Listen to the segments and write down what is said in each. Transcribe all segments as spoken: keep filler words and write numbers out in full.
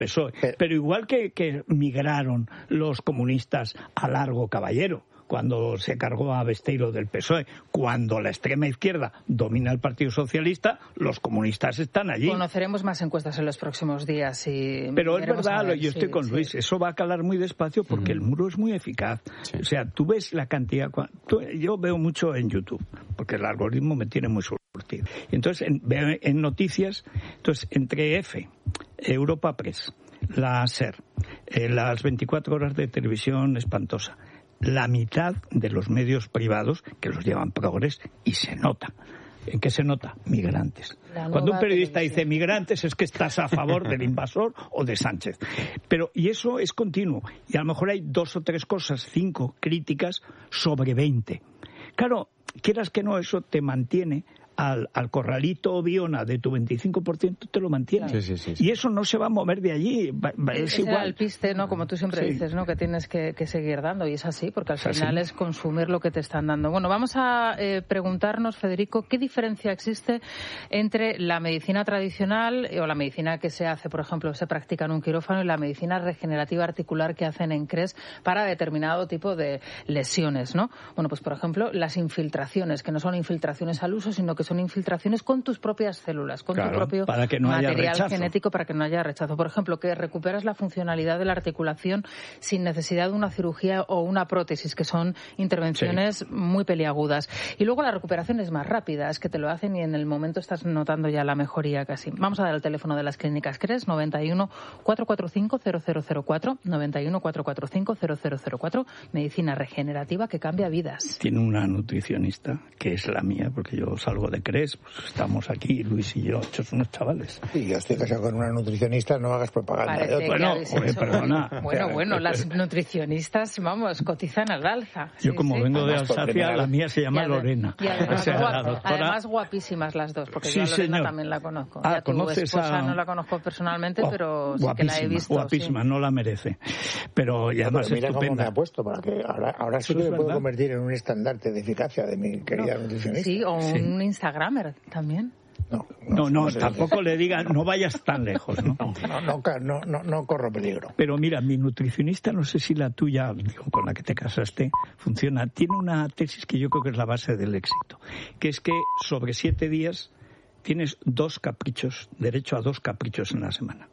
P S O E. Pero, pero igual que, que migraron los comunistas a Largo Caballero, cuando se cargó a Besteiro del P S O E, cuando la extrema izquierda domina el Partido Socialista, los comunistas están allí. Conoceremos más encuestas en los próximos días. Y pero es verdad, ver, yo estoy sí, con sí. Luis, eso va a calar muy despacio porque mm. el muro es muy eficaz. Sí. O sea, tú ves la cantidad... Tú, yo veo mucho en YouTube, porque el algoritmo me tiene muy surtido. Y entonces en, veo en noticias, entonces entre F, Europa Press, la SER, eh, las veinticuatro horas de televisión espantosa, la mitad de los medios privados que los llevan progres y se nota. ¿En qué se nota? Migrantes. Cuando un periodista dice migrantes es que estás a favor del invasor o de Sánchez. Pero, y eso es continuo. Y a lo mejor hay dos o tres cosas, cinco críticas sobre veinte. Claro, quieras que no, eso te mantiene al, al corralito o Viona de tu veinticinco por ciento, te lo mantiene. Sí, sí, sí, sí. Y eso no se va a mover de allí. Es Ese igual. Era el piste, ¿no? Como tú siempre sí. dices, ¿no? Que tienes que, que seguir dando. Y es así, porque al es final así. es consumir lo que te están dando. Bueno, vamos a eh, preguntarnos, Federico, ¿qué diferencia existe entre la medicina tradicional o la medicina que se hace, por ejemplo, se practica en un quirófano y la medicina regenerativa articular que hacen en C R E S para determinado tipo de lesiones, ¿no? Bueno, pues por ejemplo, las infiltraciones, que no son infiltraciones al uso, sino que son infiltraciones con tus propias células, con claro, tu propio para que no material haya genético para que no haya rechazo. Por ejemplo, que recuperas la funcionalidad de la articulación sin necesidad de una cirugía o una prótesis, que son intervenciones sí. muy peliagudas. Y luego la recuperación es más rápida, es que te lo hacen y en el momento estás notando ya la mejoría casi. Vamos a dar el teléfono de las clínicas C R E S, noventa y uno, cuatrocientos cuarenta y cinco, cero cero cero cuatro, noventa y uno, cuatrocientos cuarenta y cinco, cero cero cero cuatro, medicina regenerativa que cambia vidas. Tiene una nutricionista, que es la mía, porque yo salgo de C R E S, pues estamos aquí, Luis y yo, hechos unos chavales. Sí, yo estoy casado con una nutricionista, no hagas propaganda Parece de otro. Bueno, oye, perdona. Bueno, bueno, las nutricionistas, vamos, cotizan al alza. Yo sí, como sí. vengo de Alsacia, la mía se llama y Lorena. Y además, o sea, guap, la doctora... además guapísimas las dos, porque sí, yo a Lorena señor. también la conozco. Ah, ya tu ¿conoces esposa a... no la conozco personalmente, Guap, pero sí que la he visto. Guapísima, sí. no la merece. Pero y además no, pero mira estupenda. cómo me ha puesto, para que ahora, ahora sí Eso que es me puedo verdad. convertir en un estandarte de eficacia de mi querida no. nutricionista. Sí, o un sí. Instagramer también. No, no, no, no no tampoco le digas, no vayas tan lejos, ¿no? No, no, no, no, no corro peligro. Pero mira, mi nutricionista, no sé si la tuya, digo, con la que te casaste, funciona. Tiene una tesis que yo creo que es la base del éxito, que es que sobre siete días tienes dos caprichos, derecho a dos caprichos en la semana.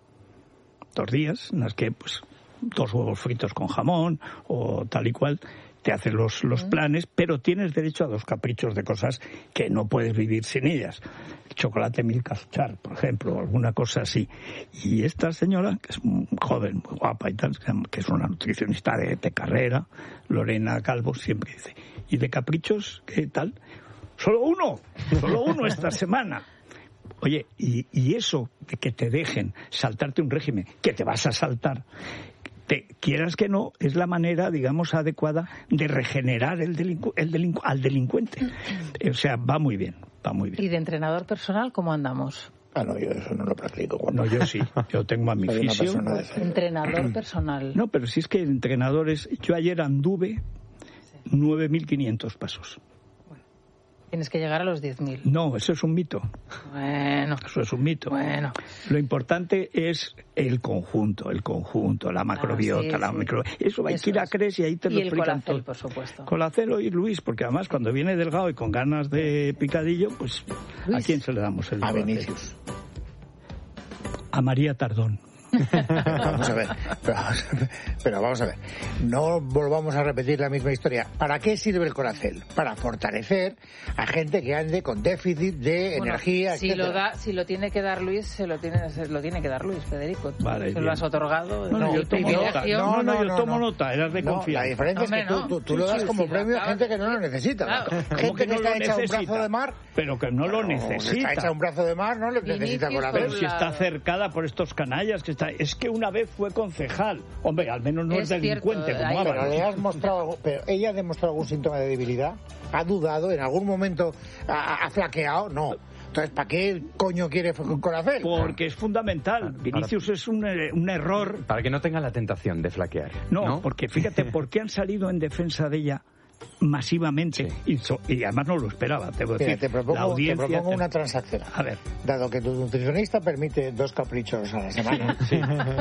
Dos días en las que, pues, dos huevos fritos con jamón o tal y cual, te haces los, los planes, pero tienes derecho a dos caprichos de cosas que no puedes vivir sin ellas. El chocolate Milka Char, por ejemplo, o alguna cosa así. Y esta señora, que es muy joven, muy guapa y tal, que es una nutricionista de, de carrera, Lorena Calvo, siempre dice, ¿y de caprichos qué tal? ¡Solo uno! ¡Solo uno esta semana! Oye, y, y eso de que te dejen saltarte un régimen, que te vas a saltar, te, quieras que no, es la manera, digamos, adecuada de regenerar el delincu- el delincu- al delincuente. O sea, va muy bien, va muy bien. ¿Y de entrenador personal cómo andamos? Ah, no, yo eso no lo practico. No, yo sí, yo tengo a mi Soy una fisio. persona de- Entrenador personal. No, pero si es que entrenadores, yo ayer anduve nueve mil quinientos pasos. Tienes que llegar a los diez mil. No, eso es un mito. Bueno. Eso es un mito. Bueno. Lo importante es el conjunto, el conjunto, la macrobiota, ah, sí, la sí. micro... Eso hay Eso que ir a es. C R E S y ahí te Y lo el explican Colacel, todo. por supuesto. Colacel y Luis, porque además cuando viene delgado y con ganas de picadillo, pues Luis. ¿a quién se le damos el A Colacel? Vinicius. A María Tardón. Vamos a ver, pero, pero vamos a ver, no volvamos a repetir la misma historia. ¿Para qué sirve el Colacel? Para fortalecer a gente que ande con déficit de Bueno, energía, si etcétera. lo da, si lo tiene que dar Luis, se lo tiene, se lo tiene que dar Luis, Federico. Tú Vale, se bien. lo has otorgado. No, no, el yo tomo privilegio. nota. No, no, No, yo no, tomo no. nota, eras de No, confianza. la diferencia Hombre, es que tú, no. tú, tú Sí, lo das sí, como sí, premio a acabas- gente que no lo necesita. Claro. Gente ¿Cómo que, no está lo hecha un necesita? brazo de mar. Pero que no lo No, necesita. Está hecha un brazo de mar, no le Vinicius necesita por Colacel. Pero un si está lado. cercada por estos canallas que está, es que una vez fue concejal. Hombre, al menos no es, Es cierto, delincuente ahí- como Pero Ábalos. le has mostrado, algo- pero ella ha demostrado algún síntoma de debilidad, ha dudado, en algún momento ha, ha flaqueado, no. Entonces, ¿para qué coño quiere Colacel? Porque es fundamental. Vinicius es un, eh, un error. Para que no tenga la tentación de flaquear. No, No, porque fíjate, ¿por qué han salido en defensa de ella masivamente? Sí. Y, so- y además no lo esperaba, te voy a Mira, decir. te propongo, la te audiencia... propongo una transacción. A ver. Dado que tu nutricionista permite dos caprichos a la semana,